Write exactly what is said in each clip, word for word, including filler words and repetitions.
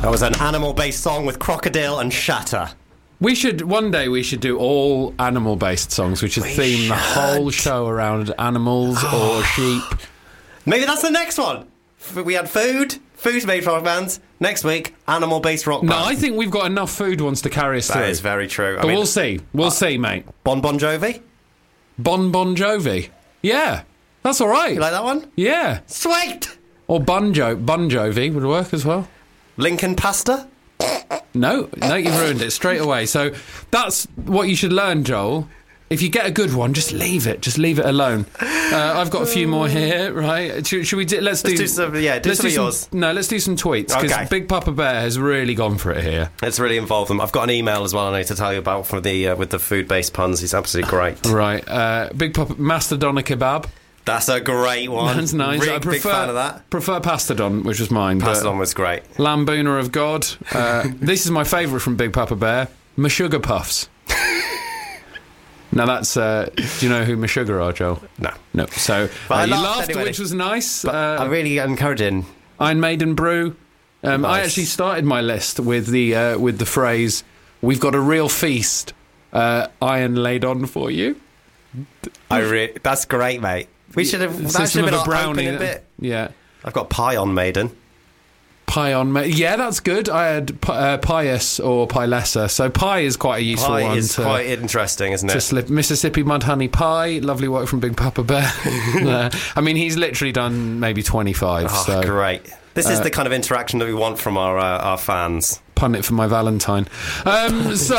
That was an animal-based song with Crocodile and Shatter. We should, one day we should do all animal-based songs. We should We theme should. the whole show around animals or sheep. Maybe that's the next one. F- We had food, food-based rock bands. Next week, animal-based rock No, bands. I think we've got enough food ones to carry us That through. is very true. I But mean, we'll see. We'll see, mate. Bon Bon Jovi? Bon Bon Jovi. Yeah, that's all right. You like that one? Yeah. Sweet! Or Bon, jo- bon Jovi would work as well. Lincoln Pasta? No, no, you've ruined it straight away. So that's what you should learn, Joel. If you get a good one, just leave it. Just leave it alone. Uh, I've got a few more here, right? Should, should we do, let's do... Let's do some, yeah, do let's some do of yours. Some, no, let's do some tweets, because Okay. Big Papa Bear has really gone for it here. Let's really involve them. I've got an email as well I need to tell you about from the uh, with the food-based puns. He's absolutely great. Right. Uh, Big Papa... Mastodon kebab. That's a great one. That's nice. Really I prefer, big fan of that. prefer Pastodon, which was mine. but Pastodon was great. Lambooner of God. Uh, this is my favourite from Big Papa Bear. Meshuggah Puffs. Now that's... Uh, do you know who Meshuggah are, Joel? No. No. So But uh, I you laughed laughed, anyway. which was nice. But Uh, I'm really encouraging. Iron Maiden Brew. Um, I Nice. actually started my list with the uh, with the phrase, "We've got a real feast, uh, iron laid on for you." I re- That's great, mate. We should have... That should System have been of a our brownie. opening bit. Yeah. I've got Pie on Maiden. Pie on... Ma- yeah, that's good. I had pi- uh, pious or pie lesser. So pie is quite a useful Pie one is to... quite interesting, isn't to it? slip. Mississippi Mud Honey Pie, lovely work from Big Papa Bear. Uh, I mean, he's literally done maybe twenty-five. Oh, so great. This is uh, the kind of interaction that we want from our uh, our fans. pun it for my Valentine. Um, so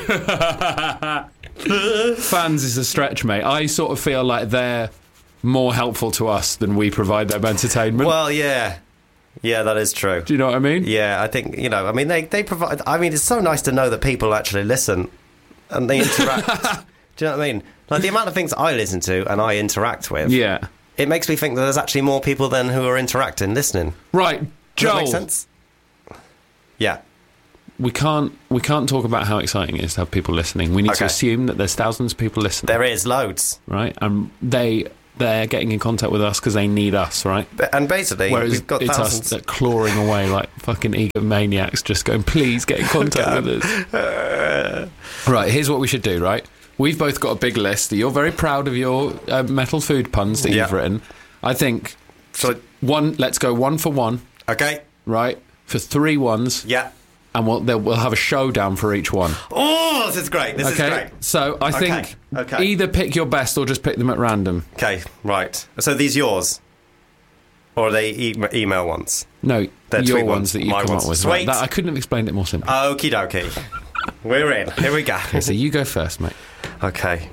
fans is a stretch, mate. I sort of feel like they're more helpful to us than we provide them entertainment. Well, yeah. Yeah, that is true. Do you know what I mean? Yeah, I think, you know, I mean, they, they provide... I mean, it's so nice to know that people actually listen and they interact. Do you know what I mean? Like, the amount of things I listen to and I interact with, Yeah. it makes me think that there's actually more people than who are interacting, listening. Right, Does that Joel. make sense? Yeah. We can't we can't talk about how exciting it is to have people listening. We need to Okay. assume that there's thousands of people listening. There is loads. Right, and they they're getting in contact with us because they need us, right? And basically, Whereas we've got it's thousands. us that clawing away like fucking egomaniacs, just going, please get in contact with us. Right, here's what we should do, right? We've both got a big list. You're very proud of your uh, metal food puns that Yeah. you've written. I think So, one. Let's go one for one, okay. right? For three ones, Yeah. and we'll they'll- we'll have a showdown for each one. Oh, this is great. This okay. is great. So I think Okay, okay. either pick your best or just pick them at random. Okay, right. So these yours? Or are they e- email ones? No, They're your tweet ones ones, that you my come ones. up with. Right? Sweet. That, I couldn't have explained it more simply. Okie dokie. We're in. Here we go. Okay, so you go first, mate. Okay.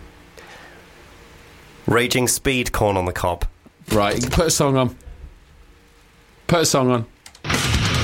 Raging speed corn on the cob. Right, put a song on. Put a song on.